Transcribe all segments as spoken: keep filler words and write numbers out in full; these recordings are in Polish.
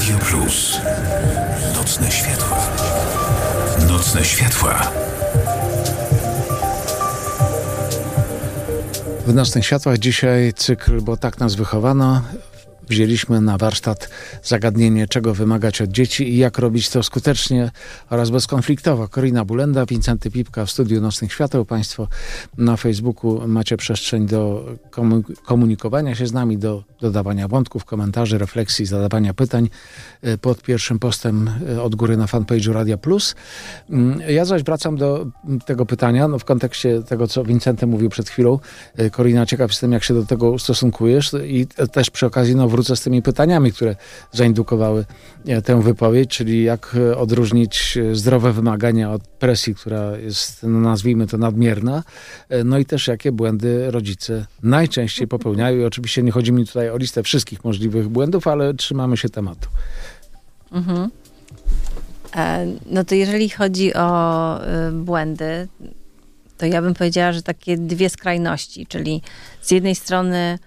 Radio Plus. Nocne światła. Nocne światła. W Nocnych Światłach dzisiaj cykl, bo tak nas wychowano. Wzięliśmy na warsztat zagadnienie, czego wymagać od dzieci i jak robić to skutecznie oraz bezkonfliktowo. Korina Bulenda, Wincenty Pipka w studiu Nocnych Świateł. Państwo na Facebooku macie przestrzeń do komunikowania się z nami, do dodawania wątków, komentarzy, refleksji, zadawania pytań pod pierwszym postem od góry na fanpage'u Radia Plus. Ja zaś wracam do tego pytania, no w kontekście tego, co Wincenty mówił przed chwilą. Korina, ciekaw jestem, jak się do tego ustosunkujesz i też przy okazji no, wrócę z tymi pytaniami, które zaindukowały tę wypowiedź, czyli jak odróżnić zdrowe wymagania od presji, która jest, no nazwijmy to, nadmierna, no i też jakie błędy rodzice najczęściej popełniają. I oczywiście nie chodzi mi tutaj o listę wszystkich możliwych błędów, ale trzymamy się tematu. Mhm. E, no to jeżeli chodzi o y, błędy, to ja bym powiedziała, że takie dwie skrajności, czyli z jednej strony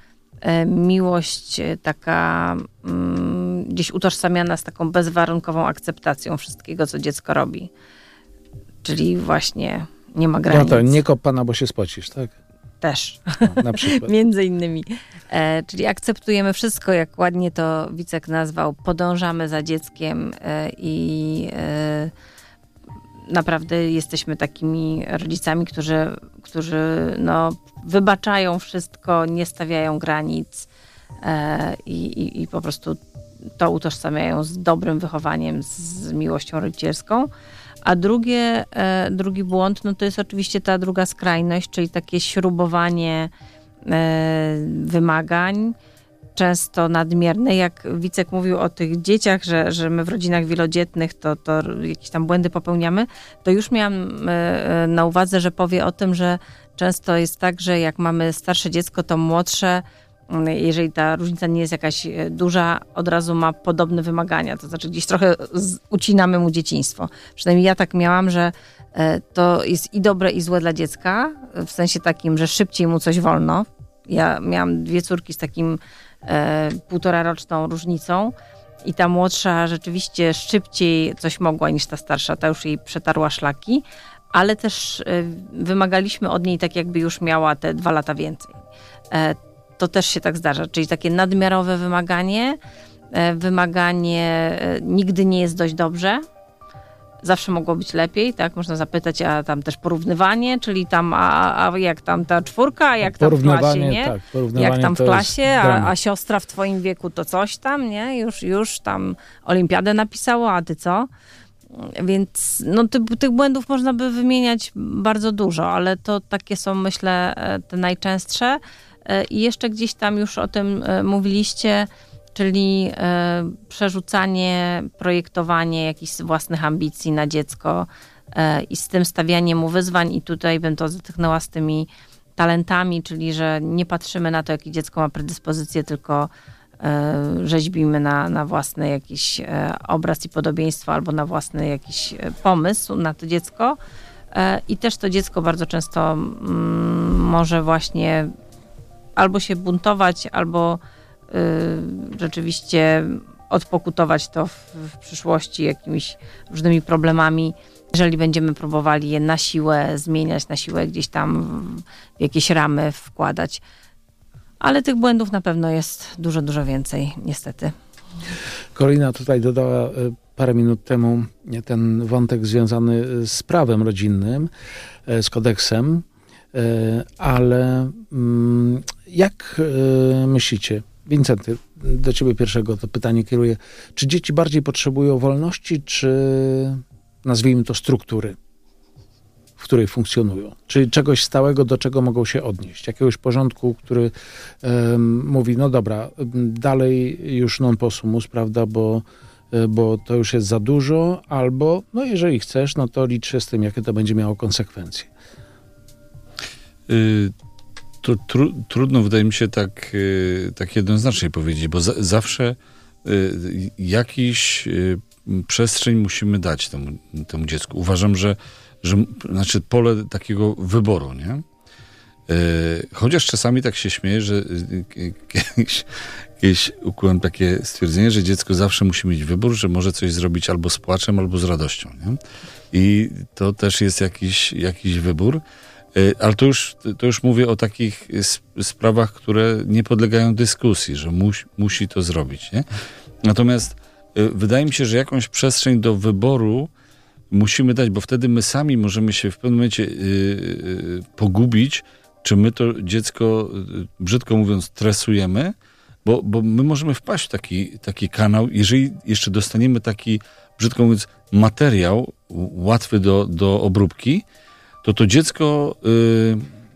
miłość taka mm, gdzieś utożsamiana z taką bezwarunkową akceptacją wszystkiego, co dziecko robi. Czyli właśnie nie ma granic. No to nie kop pana, bo się spocisz, tak? Też. No, na przykład. Między innymi. E, czyli akceptujemy wszystko, jak ładnie to Wicek nazwał, podążamy za dzieckiem e, i e, naprawdę jesteśmy takimi rodzicami, którzy, którzy no, wybaczają wszystko, nie stawiają granic e, i, i po prostu to utożsamiają z dobrym wychowaniem, z miłością rodzicielską. A drugie, e, drugi błąd, no to jest oczywiście ta druga skrajność, czyli takie śrubowanie e, wymagań, często nadmierne. Jak Wicek mówił o tych dzieciach, że, że my w rodzinach wielodzietnych to, to jakieś tam błędy popełniamy, to już miałam na uwadze, że powie o tym, że często jest tak, że jak mamy starsze dziecko, to młodsze, jeżeli ta różnica nie jest jakaś duża, od razu ma podobne wymagania. To znaczy gdzieś trochę ucinamy mu dzieciństwo. Przynajmniej ja tak miałam, że to jest i dobre, i złe dla dziecka, w sensie takim, że szybciej mu coś wolno. Ja miałam dwie córki z takim e, półtora roczną różnicą i ta młodsza rzeczywiście szybciej coś mogła niż ta starsza, ta już jej przetarła szlaki, ale też e, wymagaliśmy od niej tak jakby już miała te dwa lata więcej. E, to też się tak zdarza, czyli takie nadmiarowe wymaganie, e, wymaganie e, nigdy nie jest dość dobrze. Zawsze mogło być lepiej, tak? Można zapytać, a tam też porównywanie, czyli tam, a, a jak tam ta czwórka, a jak tam w klasie, nie? Tak, jak tam w klasie, a, a siostra w twoim wieku to coś tam, nie? Już, już tam olimpiadę napisało, a ty co? Więc no, ty, tych błędów można by wymieniać bardzo dużo, ale to takie są, myślę, te najczęstsze. I jeszcze gdzieś tam już o tym mówiliście, czyli e, przerzucanie, projektowanie jakichś własnych ambicji na dziecko e, i z tym stawianie mu wyzwań. I tutaj bym to zatychnęła z tymi talentami, czyli że nie patrzymy na to, jakie dziecko ma predyspozycje, tylko e, rzeźbimy na, na własny jakiś e, obraz i podobieństwo albo na własny jakiś pomysł na to dziecko. E, I też to dziecko bardzo często mm, może właśnie albo się buntować, albo Y, rzeczywiście odpokutować to w, w przyszłości jakimiś różnymi problemami, jeżeli będziemy próbowali je na siłę zmieniać, na siłę gdzieś tam w, w jakieś ramy wkładać. Ale tych błędów na pewno jest dużo, dużo więcej, niestety. Korina tutaj dodała parę minut temu ten wątek związany z prawem rodzinnym, z kodeksem, ale jak myślicie, Wincenty, do ciebie pierwszego to pytanie kieruję. Czy dzieci bardziej potrzebują wolności, czy nazwijmy to struktury, w której funkcjonują? Czy czegoś stałego, do czego mogą się odnieść? Jakiegoś porządku, który um, mówi, no dobra, dalej już non possumus, prawda, bo, bo to już jest za dużo, albo no jeżeli chcesz, no to licz się z tym, jakie to będzie miało konsekwencje. Y- To tru, trudno, wydaje mi się, tak, y, tak jednoznacznie powiedzieć, bo za, zawsze y, jakiś y, przestrzeń musimy dać temu, temu dziecku. Uważam, że, że znaczy pole takiego wyboru, nie? Chociaż czasami tak się śmieję, że kiedyś, kiedyś ukułem takie stwierdzenie, że dziecko zawsze musi mieć wybór, że może coś zrobić albo z płaczem, albo z radością. Nie? I to też jest jakiś, jakiś wybór. Ale to już, to już mówię o takich sprawach, które nie podlegają dyskusji, że musi, musi to zrobić. Nie? Natomiast wydaje mi się, że jakąś przestrzeń do wyboru musimy dać, bo wtedy my sami możemy się w pewnym momencie yy, yy, pogubić, czy my to dziecko, yy, brzydko mówiąc, tresujemy, bo, bo my możemy wpaść w taki, taki kanał, jeżeli jeszcze dostaniemy taki, brzydko mówiąc, materiał łatwy do, do obróbki, to to dziecko yy,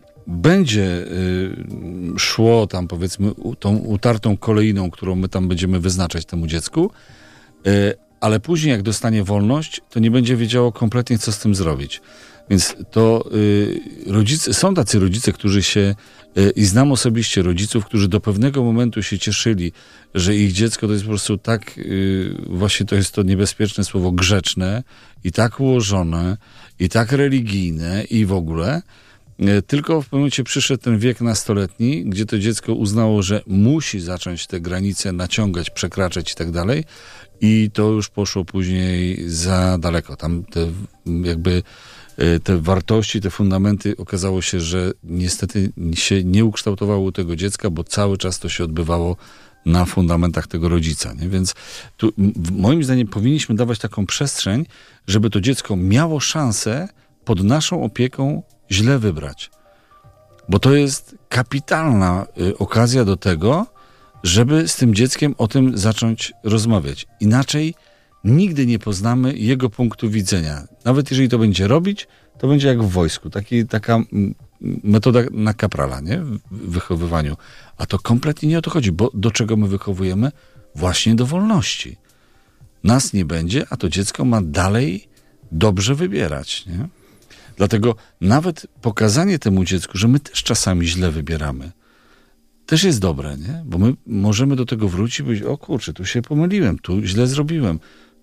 będzie yy, szło tam, powiedzmy, tą utartą kolejną, którą my tam będziemy wyznaczać temu dziecku, yy, ale później jak dostanie wolność, to nie będzie wiedziało kompletnie, co z tym zrobić. Więc to yy, rodzice, są tacy rodzice, którzy się, yy, i znam osobiście rodziców, którzy do pewnego momentu się cieszyli, że ich dziecko to jest po prostu tak, yy, właśnie to jest to niebezpieczne słowo, grzeczne i tak ułożone, i tak religijne i w ogóle. Yy, tylko w pewnym momencie przyszedł ten wiek nastoletni, gdzie to dziecko uznało, że musi zacząć te granice naciągać, przekraczać i tak dalej. I to już poszło później za daleko. Tam te jakby te wartości, te fundamenty okazało się, że niestety się nie ukształtowało u tego dziecka, bo cały czas to się odbywało na fundamentach tego rodzica. Nie? Więc tu moim zdaniem powinniśmy dawać taką przestrzeń, żeby to dziecko miało szansę pod naszą opieką źle wybrać. Bo to jest kapitalna y, okazja do tego, żeby z tym dzieckiem o tym zacząć rozmawiać. Inaczej nigdy nie poznamy jego punktu widzenia. Nawet jeżeli to będzie robić, to będzie jak w wojsku. Taki, taka metoda na kaprala, nie? W wychowywaniu. A to kompletnie nie o to chodzi, bo do czego my wychowujemy? Właśnie do wolności. Nas nie będzie, a to dziecko ma dalej dobrze wybierać, nie? Dlatego nawet pokazanie temu dziecku, że my też czasami źle wybieramy, też jest dobre, nie? Bo my możemy do tego wrócić i powiedzieć, o kurczę, tu się pomyliłem, tu źle zrobiłem,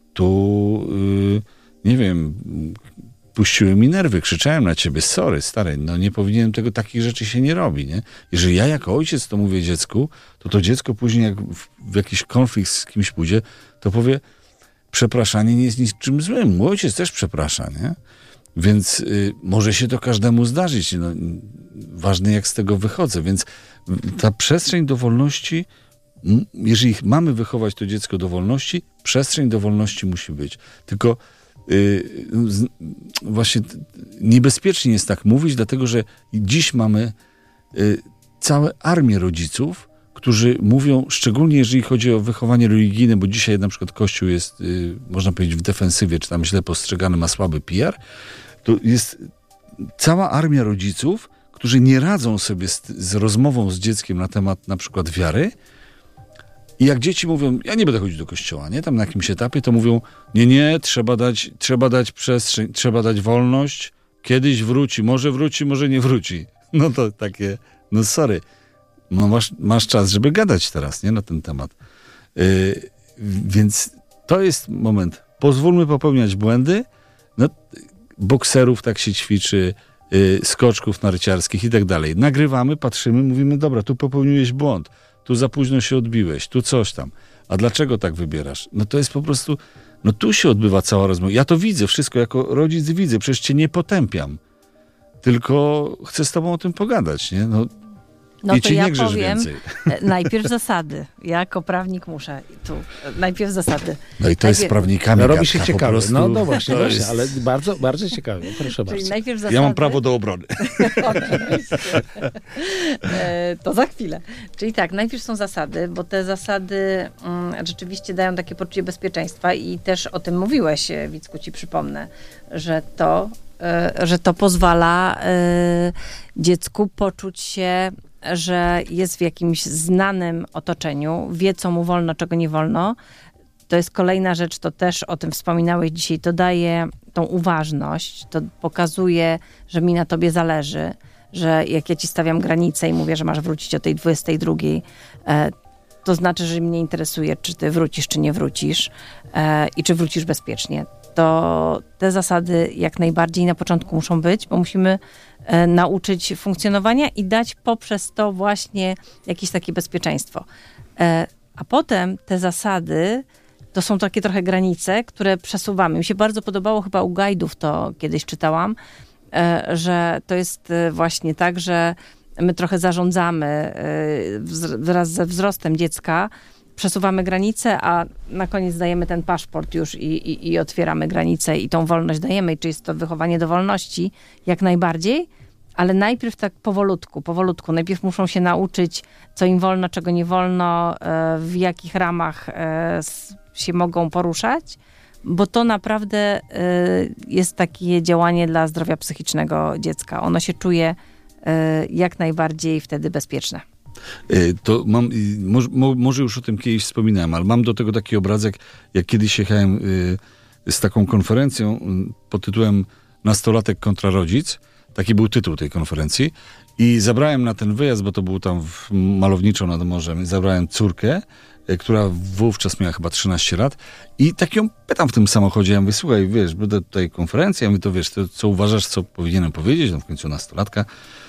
tu, yy, nie wiem, puściły mi nerwy, krzyczałem na ciebie, sorry, stary, no nie powinienem tego, takich rzeczy się nie robi, nie? Jeżeli ja jako ojciec to mówię dziecku, to to dziecko później jak w, w jakiś konflikt z kimś pójdzie, to powie, przepraszanie nie jest niczym złym, mój ojciec też przeprasza, nie? Więc y, może się to każdemu zdarzyć. No, ważne jak z tego wychodzę. Więc ta przestrzeń do wolności, m, jeżeli mamy wychować to dziecko do wolności, przestrzeń do wolności musi być. Tylko y, z, właśnie niebezpiecznie jest tak mówić, dlatego że dziś mamy y, całe armię rodziców, którzy mówią, szczególnie jeżeli chodzi o wychowanie religijne, bo dzisiaj na przykład Kościół jest, yy, można powiedzieć, w defensywie, czy tam źle postrzegany, ma słaby P R, to jest cała armia rodziców, którzy nie radzą sobie z, z rozmową z dzieckiem na temat na przykład wiary. I jak dzieci mówią, ja nie będę chodzić do kościoła, nie? Tam na jakimś etapie, to mówią, nie, nie, trzeba dać, trzeba dać przestrzeń, trzeba dać wolność, kiedyś wróci, może wróci, może nie wróci. No to takie, no sorry. No masz, masz czas, żeby gadać teraz, nie, na ten temat. Yy, więc to jest moment. Pozwólmy popełniać błędy. No, bokserów tak się ćwiczy, yy, skoczków narciarskich i tak dalej. Nagrywamy, patrzymy, mówimy, dobra, tu popełniłeś błąd, tu za późno się odbiłeś, tu coś tam. A dlaczego tak wybierasz? No to jest po prostu, no tu się odbywa cała rozmowa. Ja to widzę, wszystko jako rodzic widzę, przecież cię nie potępiam. Tylko chcę z tobą o tym pogadać, nie? No, No I to ci ja nie grzesz powiem, więcej. najpierw zasady. Ja jako prawnik muszę tu. Najpierw zasady. No i to najpierw... jest z prawnikami No, gadka, robi się po ciekawe. prostu. No, no właśnie, To właśnie jest- ale bardzo, bardzo ciekawe. Proszę Czyli bardzo. najpierw zasady. Ja mam prawo do obrony. Oczywiście. E, to za chwilę. Czyli tak, najpierw są zasady, bo te zasady mm, rzeczywiście dają takie poczucie bezpieczeństwa i też o tym mówiłeś, Wicku, ci przypomnę, że to, e, że to pozwala e, dziecku poczuć się, że jest w jakimś znanym otoczeniu, wie, co mu wolno, czego nie wolno. To jest kolejna rzecz, to też o tym wspominałeś dzisiaj, to daje tą uważność, to pokazuje, że mi na tobie zależy, że jak ja ci stawiam granicę i mówię, że masz wrócić o tej dwudziestej drugiej, e, to znaczy, że mnie interesuje, czy ty wrócisz, czy nie wrócisz e, i czy wrócisz bezpiecznie. to te zasady jak najbardziej na początku muszą być, bo musimy e, nauczyć funkcjonowania i dać poprzez to właśnie jakieś takie bezpieczeństwo. E, a potem te zasady to są takie trochę granice, które przesuwamy. Mi się bardzo podobało, chyba u guide'ów to kiedyś czytałam, e, że to jest właśnie tak, że my trochę zarządzamy e, wraz ze wzrostem dziecka, przesuwamy granice, a na koniec dajemy ten paszport już i, i, i otwieramy granicę i tą wolność dajemy. I czy jest to wychowanie do wolności? Jak najbardziej, ale najpierw tak powolutku, powolutku. Najpierw muszą się nauczyć, co im wolno, czego nie wolno, w jakich ramach się mogą poruszać, bo to naprawdę jest takie działanie dla zdrowia psychicznego dziecka. Ono się czuje jak najbardziej wtedy bezpieczne. To mam, może, może już o tym kiedyś wspominałem, ale mam do tego taki obrazek, jak kiedyś jechałem z taką konferencją pod tytułem Nastolatek kontra rodzic. Taki był tytuł tej konferencji. I zabrałem na ten wyjazd, bo to był tam w malowniczo nad morzem, zabrałem córkę, która wówczas miała chyba trzynaście lat i tak ją pytam w tym samochodzie, ja mówię, słuchaj, wiesz, będę tutaj konferencja, ja mówię, to wiesz, to, co uważasz, co powinienem powiedzieć, no w końcu nastolatka.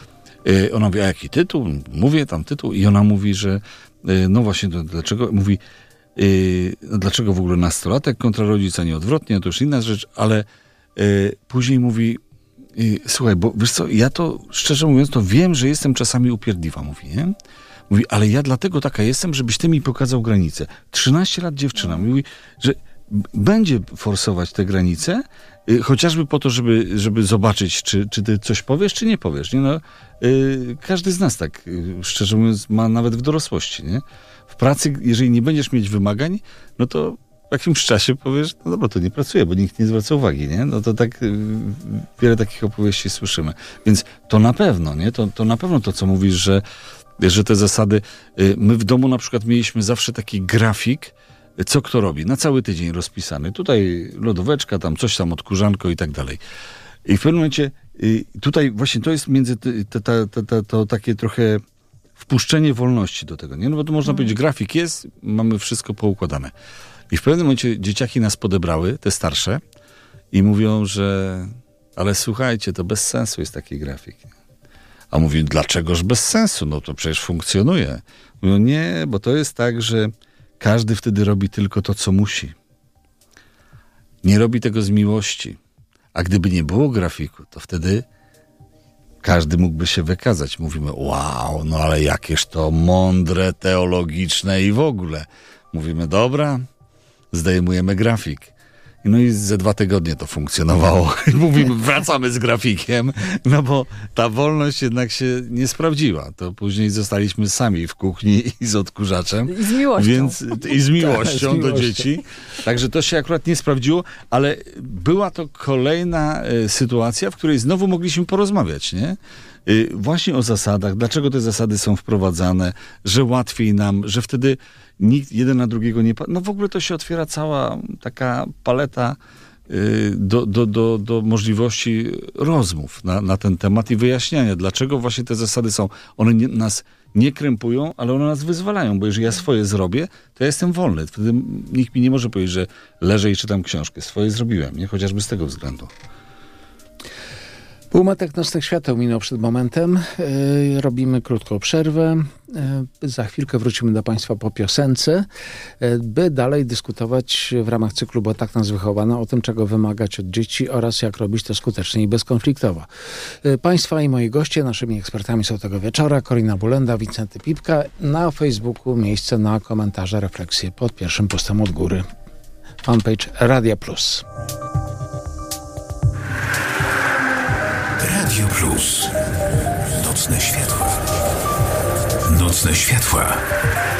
Ona mówi, a jaki tytuł? Mówię tam tytuł i ona mówi, że no właśnie, to dlaczego? Mówi, yy, dlaczego w ogóle nastolatek kontra rodzica, nie odwrotnie, to już inna rzecz, ale yy, później mówi, yy, słuchaj, bo wiesz co, ja to, szczerze mówiąc, to wiem, że jestem czasami upierdliwa, mówi, nie? Mówi, ale ja dlatego taka jestem, żebyś ty mi pokazał granicę. trzynaście lat dziewczyna, mówi, że będzie forsować te granice, yy, chociażby po to, żeby, żeby zobaczyć, czy, czy ty coś powiesz, czy nie powiesz. Nie? No, yy, każdy z nas tak, yy, szczerze mówiąc, ma nawet w dorosłości. Nie? W pracy, jeżeli nie będziesz mieć wymagań, no to w jakimś czasie powiesz, no dobra, to nie pracuję, bo nikt nie zwraca uwagi. Nie? No to tak yy, wiele takich opowieści słyszymy. Więc to na pewno, nie? To, to na pewno to, co mówisz, że, że te zasady... Yy, my w domu na przykład mieliśmy zawsze taki grafik, co kto robi, na cały tydzień rozpisany. Tutaj lodóweczka, tam coś tam, odkurzanko i tak dalej. I w pewnym momencie tutaj właśnie to jest między te, te, te, te, to takie trochę wpuszczenie wolności do tego, nie? No bo tu można hmm. powiedzieć, grafik jest, mamy wszystko poukładane. I w pewnym momencie dzieciaki nas podebrały, te starsze, i mówią, że ale słuchajcie, to bez sensu jest taki grafik. A mówi, dlaczegoż bez sensu? No to przecież funkcjonuje. Mówią, nie, bo to jest tak, że każdy wtedy robi tylko to, co musi. Nie robi tego z miłości. A gdyby nie było grafiku, to wtedy każdy mógłby się wykazać. Mówimy, wow, no ale jakież to mądre, teologiczne i w ogóle. Mówimy, dobra, zdejmujemy grafik. No i ze dwa tygodnie to funkcjonowało. I mówimy, wracamy z grafikiem, no bo ta wolność jednak się nie sprawdziła. To później zostaliśmy sami w kuchni i z odkurzaczem. I z miłością. Więc, I z miłością Tak, z do miłością. dzieci. Także to się akurat nie sprawdziło, ale była to kolejna e, sytuacja, w której znowu mogliśmy porozmawiać, nie? Y, właśnie o zasadach, dlaczego te zasady są wprowadzane, że łatwiej nam, że wtedy nikt jeden na drugiego nie... Pa- no w ogóle to się otwiera cała taka paleta y, do, do, do, do możliwości rozmów na, na ten temat i wyjaśniania, dlaczego właśnie te zasady są. One nie, nas nie krępują, ale one nas wyzwalają, bo jeżeli ja swoje zrobię, to ja jestem wolny. Wtedy nikt mi nie może powiedzieć, że leżę i czytam książkę. Swoje zrobiłem, nie? Chociażby z tego względu. Półmetek nocnych świateł minął przed momentem. Yy, robimy krótką przerwę. Yy, za chwilkę wrócimy do Państwa po piosence, yy, by dalej dyskutować w ramach cyklu Bo tak nas wychowano o tym, czego wymagać od dzieci oraz jak robić to skutecznie i bezkonfliktowo. Yy, Państwa i moi goście, naszymi ekspertami są tego wieczora Korina Bulenda, Wincenty Pipka. Na Facebooku miejsce na komentarze, refleksje pod pierwszym postem od góry. Fanpage Radia Plus. Radio Plus. Nocne światła. Nocne światła.